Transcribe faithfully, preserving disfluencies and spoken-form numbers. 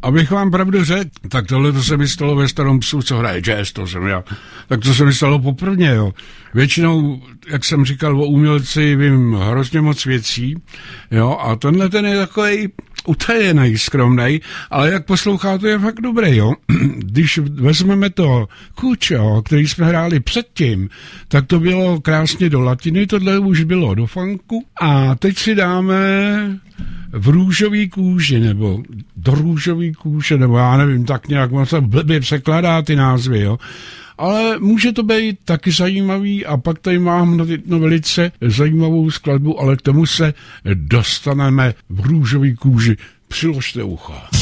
abych vám pravdu řekl, tak tohle to se mi stalo ve Starém psu, co hraje jazz, to jsem já. Tak to se mi stalo poprvně, jo. Většinou, jak jsem říkal o umělci, vím hrozně moc věcí, jo, a tenhle ten je takovej utajený, skromnej, ale jak posloucháte, je fakt dobrý, jo. Když vezmeme to Kučo, který jsme hráli předtím, tak to bylo krásně do latiny, tohle už bylo do funku a teď si dáme v růžový kůži, nebo do růžový kůže, nebo já nevím, tak nějak moc se blbě překladá ty názvy, jo. Ale může to být taky zajímavý a pak tady mám no, no, velice zajímavou skladbu, ale k tomu se dostaneme v růžový kůži. Přiložte ucha.